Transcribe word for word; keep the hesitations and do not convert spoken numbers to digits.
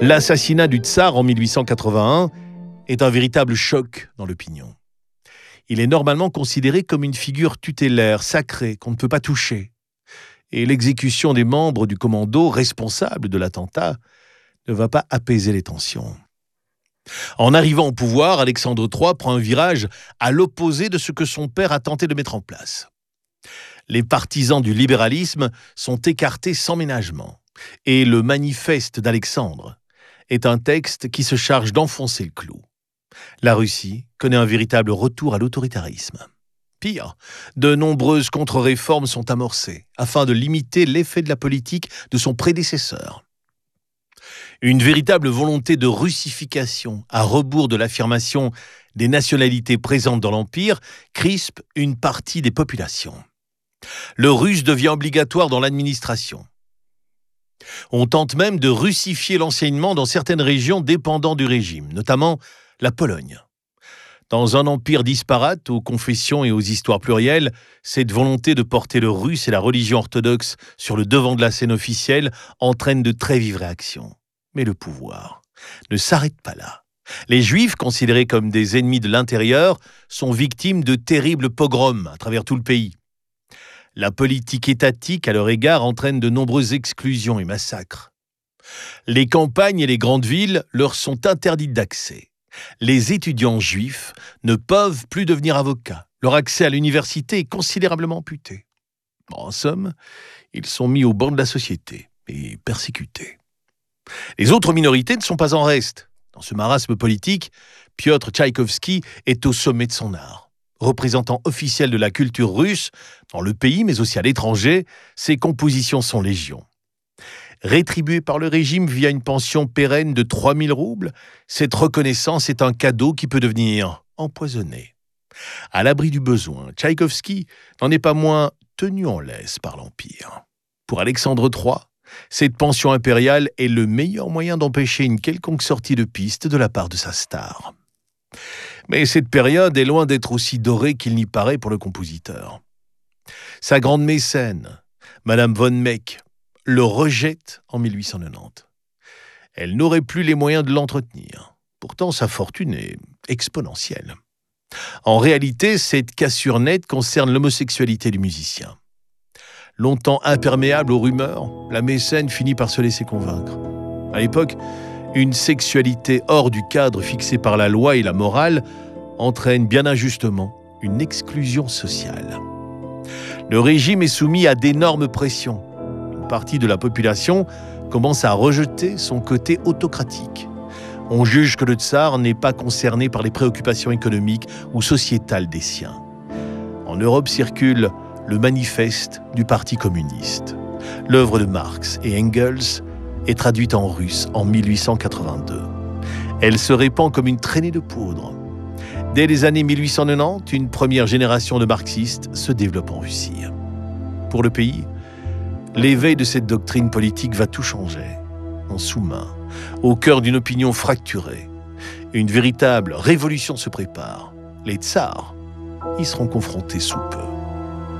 L'assassinat du tsar en mille huit cent quatre-vingt-un est un véritable choc dans l'opinion. Il est normalement considéré comme une figure tutélaire, sacrée, qu'on ne peut pas toucher. Et l'exécution des membres du commando responsable de l'attentat ne va pas apaiser les tensions. En arrivant au pouvoir, Alexandre trois prend un virage à l'opposé de ce que son père a tenté de mettre en place. Les partisans du libéralisme sont écartés sans ménagement. Et le manifeste d'Alexandre est un texte qui se charge d'enfoncer le clou. La Russie connaît un véritable retour à l'autoritarisme. Pire, de nombreuses contre-réformes sont amorcées afin de limiter l'effet de la politique de son prédécesseur. Une véritable volonté de russification à rebours de l'affirmation des nationalités présentes dans l'Empire crispe une partie des populations. Le russe devient obligatoire dans l'administration. On tente même de russifier l'enseignement dans certaines régions dépendant du régime, notamment la Pologne. Dans un empire disparate aux confessions et aux histoires plurielles, cette volonté de porter le russe et la religion orthodoxe sur le devant de la scène officielle entraîne de très vives réactions. Mais le pouvoir ne s'arrête pas là. Les Juifs, considérés comme des ennemis de l'intérieur, sont victimes de terribles pogroms à travers tout le pays. La politique étatique à leur égard entraîne de nombreuses exclusions et massacres. Les campagnes et les grandes villes leur sont interdites d'accès. Les étudiants juifs ne peuvent plus devenir avocats. Leur accès à l'université est considérablement amputé. En somme, ils sont mis au banc de la société et persécutés. Les autres minorités ne sont pas en reste. Dans ce marasme politique, Piotr Tchaïkovski est au sommet de son art. Représentant officiel de la culture russe, dans le pays mais aussi à l'étranger, ses compositions sont légion. Rétribué par le régime via une pension pérenne de trois mille roubles, cette reconnaissance est un cadeau qui peut devenir empoisonné. À l'abri du besoin, Tchaïkovski n'en est pas moins tenu en laisse par l'Empire. Pour Alexandre trois, cette pension impériale est le meilleur moyen d'empêcher une quelconque sortie de piste de la part de sa star. Mais cette période est loin d'être aussi dorée qu'il n'y paraît pour le compositeur. Sa grande mécène, Madame von Meck, le rejette en mille huit cent quatre-vingt-dix. Elle n'aurait plus les moyens de l'entretenir. Pourtant, sa fortune est exponentielle. En réalité, cette cassure nette concerne l'homosexualité du musicien. Longtemps imperméable aux rumeurs, la mécène finit par se laisser convaincre. À l'époque, une sexualité hors du cadre fixé par la loi et la morale entraîne bien injustement une exclusion sociale. Le régime est soumis à d'énormes pressions. Une partie de la population commence à rejeter son côté autocratique. On juge que le tsar n'est pas concerné par les préoccupations économiques ou sociétales des siens. En Europe circule le manifeste du Parti communiste. L'œuvre de Marx et Engels est traduite en russe en mille huit cent quatre-vingt-deux. Elle se répand comme une traînée de poudre. Dès les années mille huit cent quatre-vingt-dix, une première génération de marxistes se développe en Russie. Pour le pays, l'éveil de cette doctrine politique va tout changer. En sous-main, au cœur d'une opinion fracturée, une véritable révolution se prépare. Les tsars y seront confrontés sous peu.